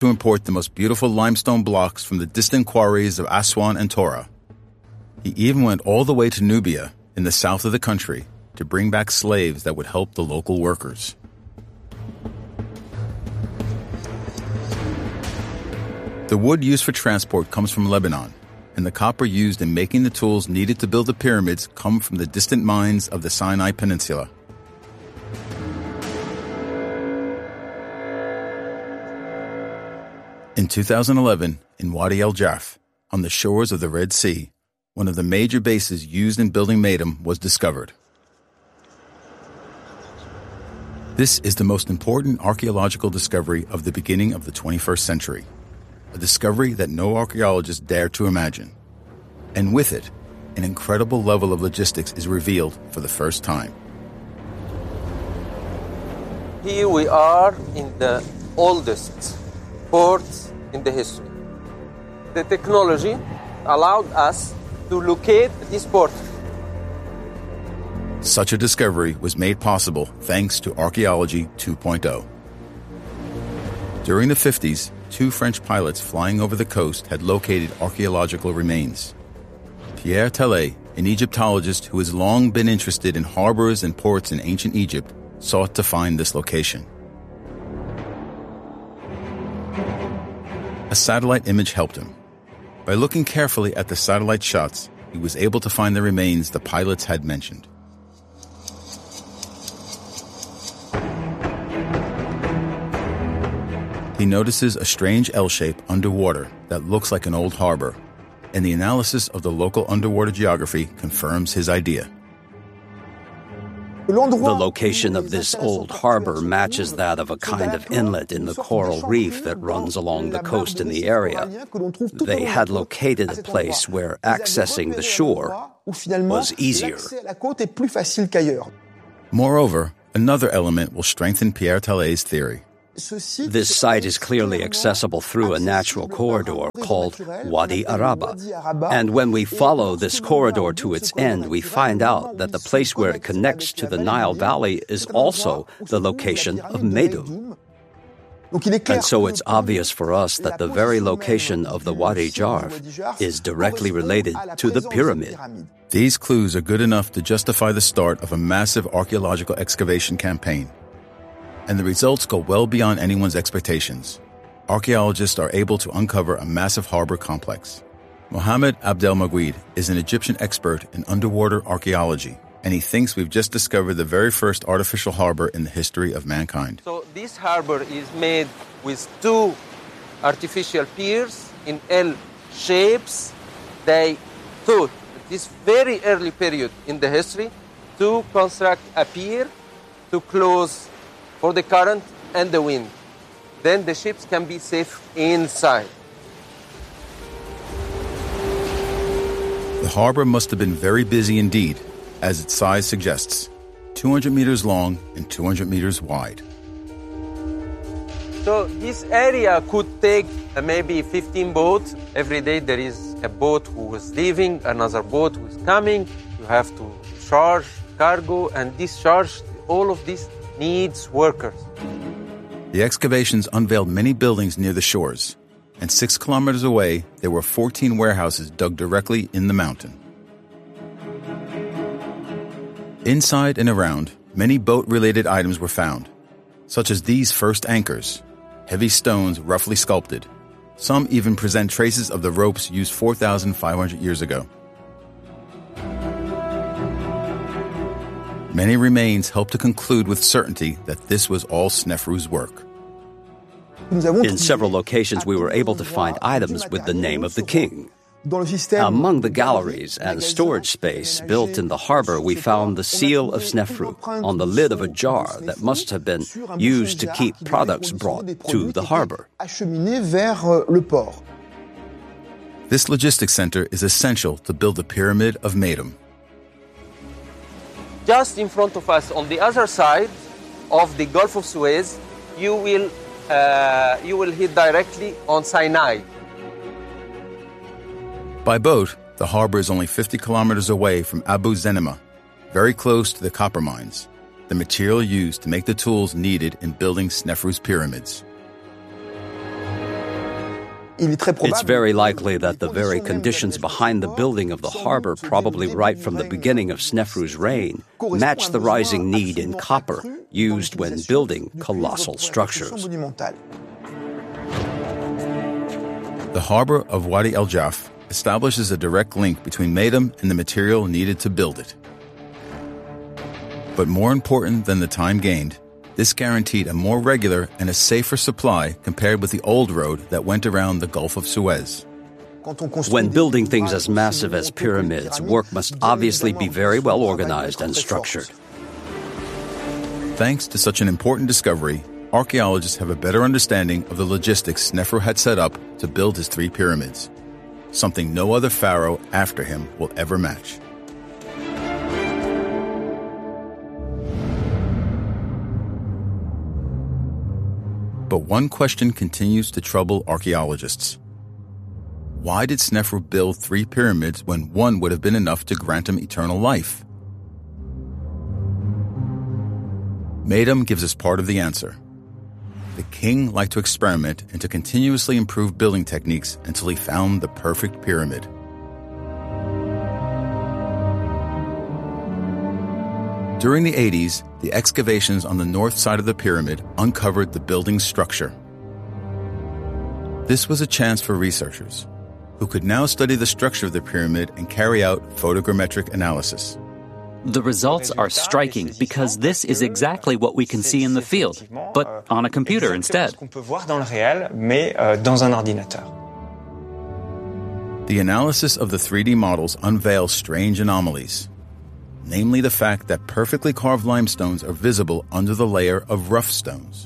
to import the most beautiful limestone blocks from the distant quarries of Aswan and Torah. He even went all the way to Nubia, in the south of the country, to bring back slaves that would help the local workers. The wood used for transport comes from Lebanon, and the copper used in making the tools needed to build the pyramids come from the distant mines of the Sinai Peninsula. In 2011, in Wadi al-Jaf, on the shores of the Red Sea, one of the major bases used in building Meidum was discovered. This is the most important archaeological discovery of the beginning of the 21st century, a discovery that no archaeologist dared to imagine. And with it, an incredible level of logistics is revealed for the first time. Here we are in the oldest port in the history. The technology allowed us to locate this port. Such a discovery was made possible thanks to Archaeology 2.0. During the 50s, 2 French pilots flying over the coast had located archaeological remains. Pierre Tallet, an Egyptologist who has long been interested in harbors and ports in ancient Egypt, sought to find this location. A satellite image helped him. By looking carefully at the satellite shots, he was able to find the remains the pilots had mentioned. He notices a strange L-shape underwater that looks like an old harbor, and the analysis of the local underwater geography confirms his idea. The location of this old harbor matches that of a kind of inlet in the coral reef that runs along the coast in the area. They had located a place where accessing the shore was easier. Moreover, another element will strengthen Pierre Tallet's theory. This site is clearly accessible through a natural corridor called Wadi Araba. And when we follow this corridor to its end, we find out that the place where it connects to the Nile Valley is also the location of Meidum. And so it's obvious for us that the very location of the Wadi Jarf is directly related to the pyramid. These clues are good enough to justify the start of a massive archaeological excavation campaign. And the results go well beyond anyone's expectations. Archaeologists are able to uncover a massive harbor complex. Mohammed Abdelmaguid is an Egyptian expert in underwater archaeology, and he thinks we've just discovered the very first artificial harbor in the history of mankind. So this harbor is made with 2 artificial piers in L shapes. They thought at this very early period in the history to construct a pier to close for the current and the wind. Then the ships can be safe inside. The harbor must have been very busy indeed, as its size suggests, 200 meters long and 200 meters wide. So this area could take maybe 15 boats. Every day there is a boat who is leaving, another boat who is coming. You have to charge cargo and discharge. All of this needs workers. The excavations unveiled many buildings near the shores, and 6 kilometers away, there were 14 warehouses dug directly in the mountain. Inside and around, many boat-related items were found, such as these first anchors, heavy stones roughly sculpted. Some even present traces of the ropes used 4,500 years ago. Many remains help to conclude with certainty that this was all Snefru's work. In several locations, we were able to find items with the name of the king. Among the galleries and storage space built in the harbor, we found the seal of Snefru on the lid of a jar that must have been used to keep products brought to the harbor. This logistics center is essential to build the Pyramid of Meidum. Just in front of us, on the other side of the Gulf of Suez, you will hit directly on Sinai. By boat, the harbor is only 50 kilometers away from Abu Zenima, very close to the copper mines, the material used to make the tools needed in building Snefru's pyramids. It's very likely that the very conditions behind the building of the harbor, probably right from the beginning of Snefru's reign, match the rising need in copper used when building colossal structures. The harbor of Wadi al-Jaf establishes a direct link between Meidum and the material needed to build it. But more important than the time gained, this guaranteed a more regular and a safer supply compared with the old road that went around the Gulf of Suez. When building things as massive as pyramids, work must obviously be very well organized and structured. Thanks to such an important discovery, archaeologists have a better understanding of the logistics Snefru had set up to build his 3 pyramids, something no other pharaoh after him will ever match. But one question continues to trouble archaeologists. Why did Snefru build 3 pyramids when one would have been enough to grant him eternal life? Meidum gives us part of the answer. The king liked to experiment and to continuously improve building techniques until he found the perfect pyramid. During the 80s, the excavations on the north side of the pyramid uncovered the building's structure. This was a chance for researchers, who could now study the structure of the pyramid and carry out photogrammetric analysis. The results are striking because this is exactly what we can see in the field, but on a computer instead. The analysis of the 3D models unveils strange anomalies, namely the fact that perfectly carved limestones are visible under the layer of rough stones.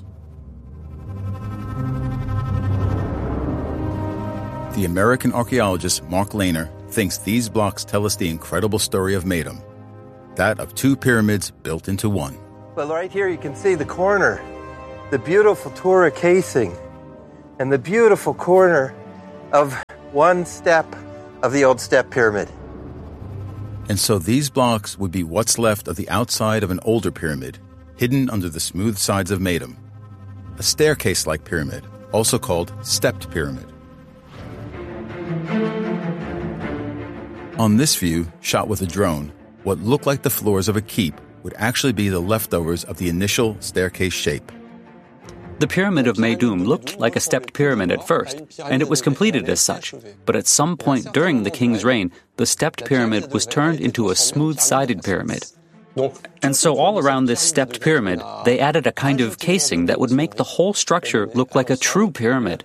The American archaeologist Mark Lehner thinks these blocks tell us the incredible story of Meidum, that of 2 pyramids built into one. Well, right here you can see the corner, the beautiful Tura casing, and the beautiful corner of one step of the old step pyramid. And so these blocks would be what's left of the outside of an older pyramid, hidden under the smooth sides of Meidum, a staircase-like pyramid, also called stepped pyramid. On this view, shot with a drone, what looked like the floors of a keep would actually be the leftovers of the initial staircase shape. The Pyramid of Meidum looked like a stepped pyramid at first, and it was completed as such. But at some point during the king's reign, the stepped pyramid was turned into a smooth-sided pyramid. And so all around this stepped pyramid, they added a kind of casing that would make the whole structure look like a true pyramid.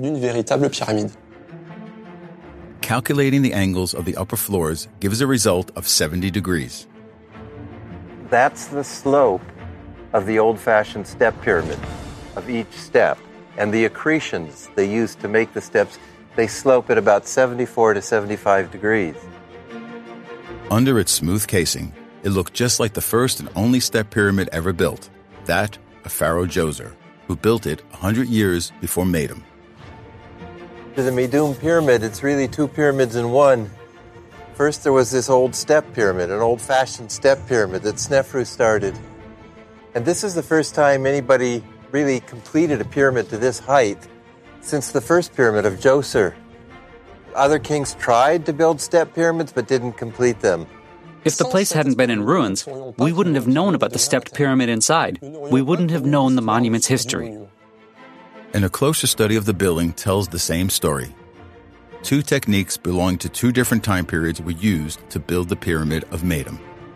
Calculating the angles of the upper floors gives a result of 70 degrees. That's the slope of the old-fashioned step pyramid, of each step. And the accretions they use to make the steps, they slope at about 74 to 75 degrees. Under its smooth casing, it looked just like the first and only step pyramid ever built, that of Pharaoh Djoser, who built it 100 years before Meidum. To the Meidum pyramid, it's really 2 pyramids in one. First there was this old step pyramid, an old-fashioned step pyramid that Snefru started. And this is the first time anybody really completed a pyramid to this height since the first pyramid of Djoser. Other kings tried to build step pyramids but didn't complete them. If the place hadn't been in ruins, we wouldn't have known about the stepped pyramid inside. We wouldn't have known the monument's history. And a closer study of the building tells the same story. 2 techniques belonging to 2 different time periods were used to build the Pyramid of Meidum.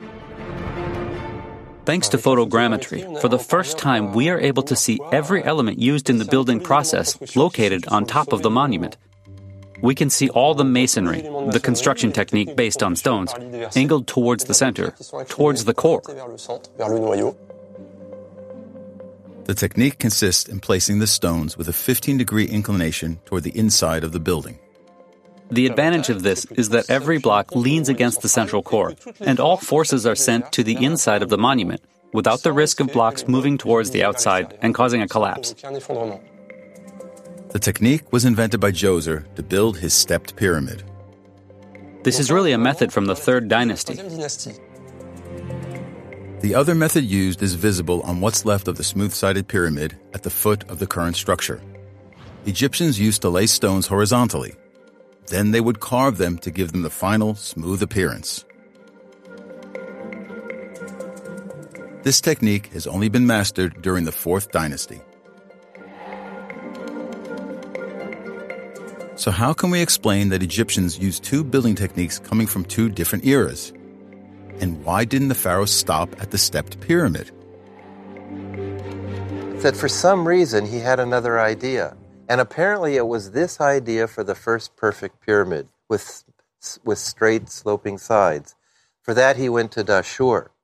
Thanks to photogrammetry, for the first time we are able to see every element used in the building process located on top of the monument. We can see all the masonry, the construction technique based on stones, angled towards the center, towards the core. The technique consists in placing the stones with a 15-degree inclination toward the inside of the building. The advantage of this is that every block leans against the central core, and all forces are sent to the inside of the monument, without the risk of blocks moving towards the outside and causing a collapse. The technique was invented by Djoser to build his stepped pyramid. This is really a method from the 3rd dynasty. The other method used is visible on what's left of the smooth-sided pyramid at the foot of the current structure. Egyptians used to lay stones horizontally. Then they would carve them to give them the final, smooth appearance. This technique has only been mastered during the 4th dynasty. So how can we explain that Egyptians used 2 building techniques coming from 2 different eras? And why didn't the pharaohs stop at the stepped pyramid? That for some reason he had another idea. And apparently it was this idea for the first perfect pyramid with straight sloping sides. For that he went to Dashur.